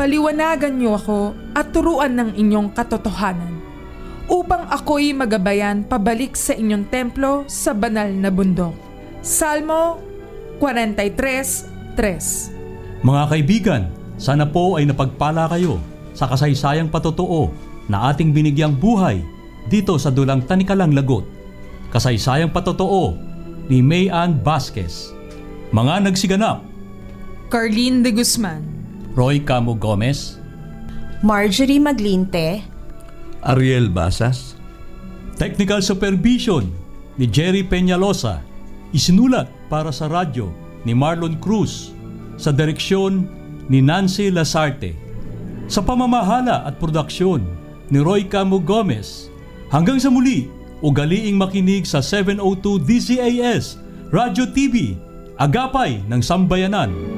Paliwanagan niyo ako at turuan ng inyong katotohanan upang ako'y magabayan pabalik sa inyong templo sa banal na bundok. Salmo 43:3. Mga kaibigan, sana po ay napagpala kayo sa kasaysayang patotoo na ating binigyang buhay dito sa Dulang Tanikalang Lagot. Kasaysayang patotoo ni Mayan Vasquez. Mga nagsiganap: Carlene de Guzman, Roy Camo Gomez, Marjorie Maglinte, Ariel Basas, Technical Supervision ni Jerry Peñalosa. Isinulat para sa radyo ni Marlon Cruz, sa direksyon ni Nancy Lasarte, sa pamamahala at produksyon ni Roy Camo Gomez. Hanggang sa muli, ugaliing makinig sa 702 DZAS Radio TV, Agapay ng Sambayanan.